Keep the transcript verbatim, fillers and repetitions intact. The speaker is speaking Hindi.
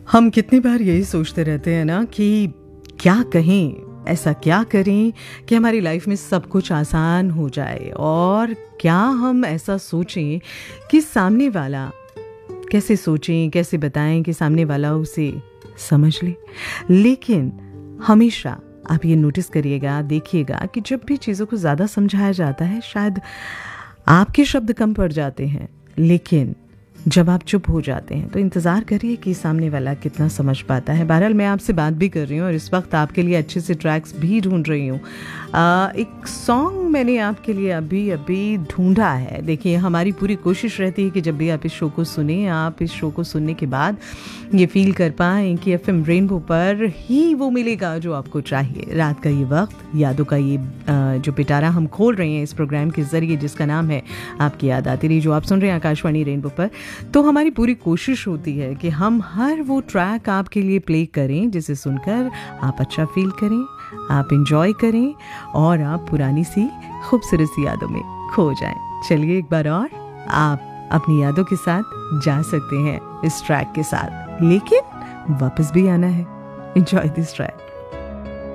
हम कितनी बार यही सोचते रहते हैं ना कि क्या कहें, ऐसा क्या करें कि हमारी लाइफ में सब कुछ आसान हो जाए, और क्या हम ऐसा सोचें कि सामने वाला कैसे सोचें, कैसे बताएं कि सामने वाला उसे समझ ले। लेकिन हमेशा आप ये नोटिस करिएगा, देखिएगा कि जब भी चीज़ों को ज़्यादा समझाया जाता है, शायद आपके शब्द कम पड़ जाते हैं, लेकिन जब आप चुप हो जाते हैं तो इंतज़ार करिए कि सामने वाला कितना समझ पाता है। बहरहाल मैं आपसे बात भी कर रही हूँ और इस वक्त आपके लिए अच्छे से ट्रैक्स भी ढूंढ रही हूँ। आ, एक सॉन्ग मैंने आपके लिए अभी अभी ढूंढा है। देखिए, हमारी पूरी कोशिश रहती है कि जब भी आप इस शो को सुने, आप इस शो को सुनने के बाद ये फील कर पाएँ कि एफएम रेनबो पर ही वो मिलेगा जो आपको चाहिए। रात का ये वक्त, यादों का ये जो पिटारा हम खोल रहे हैं इस प्रोग्राम के ज़रिए, जिसका नाम है आपकी याद आती रही, जो आप सुन रहे हैं आकाशवाणी रेनबो पर। तो हमारी पूरी कोशिश होती है कि हम हर वो ट्रैक आपके लिए प्ले करें जिसे सुनकर आप अच्छा फील करें, आप एंजॉय करें और आप पुरानी सी खूबसूरत सी यादों में खो जाएं। चलिए, एक बार और आप अपनी यादों के साथ जा सकते हैं इस ट्रैक के साथ, लेकिन वापस भी आना है। Enjoy this track.